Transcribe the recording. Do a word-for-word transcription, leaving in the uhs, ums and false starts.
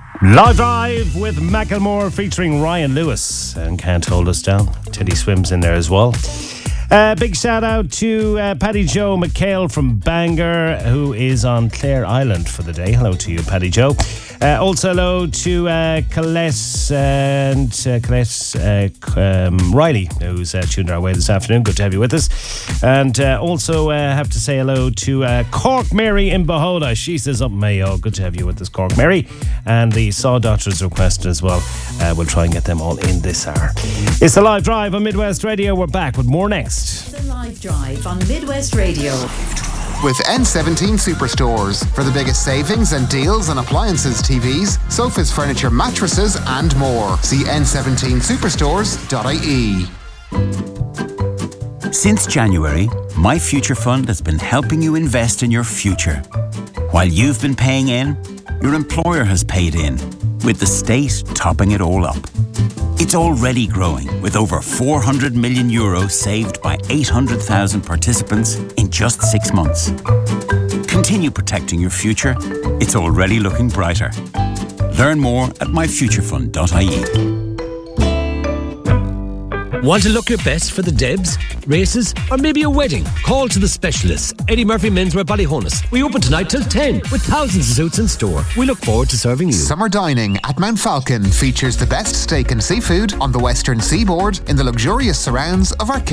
Live Drive with Macklemore featuring Ryan Lewis and Can't Hold Us Down. Teddy Swims in there as well. Uh, big shout out to uh, Paddy Joe McHale from Bangor, who is on Clare Island for the day. Hello to you, Paddy Joe. Uh, also hello to uh, Colette and uh, Colette uh, um, Riley, who's uh, tuned our way this afternoon. Good to have you with us. And uh, also uh, have to say hello to uh, Cork Mary in Bohoda. She says up Mayo. Good to have you with us, Cork Mary. And the Saw Doctors requested as well. Uh, we'll try and get them all in this hour. It's the Live Drive on Midwest Radio. We're back with more next. The Live Drive on Midwest Radio. With N seventeen Superstores for the biggest savings and deals on appliances, T Vs, sofas, furniture, mattresses and more. See N seventeen superstores dot I E. Since January, My Future Fund has been helping you invest in your future. While you've been paying in, your employer has paid in, with the state topping it all up. It's already growing, with over four hundred million euros saved by eight hundred thousand participants in just six months. Continue protecting your future. It's already looking brighter. Learn more at my future fund dot I E. Want to look your best for the Debs, races, or maybe a wedding? Call to the specialists. Eddie Murphy Menswear Ballyhonus. We open tonight till ten with thousands of suits in store. We look forward to serving you. Summer dining at Mount Falcon features the best steak and seafood on the western seaboard in the luxurious surrounds of our